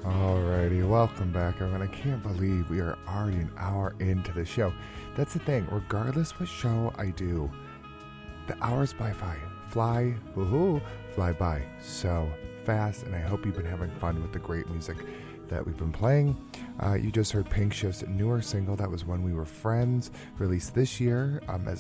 Alrighty, welcome back, everyone. I can't believe we are already an hour into the show. That's the thing, regardless what show I do, the hours fly by so fast, and I hope you've been having fun with the great music that we've been playing. You just heard Pink Shift's newer single, that was When We Were Friends, released this year as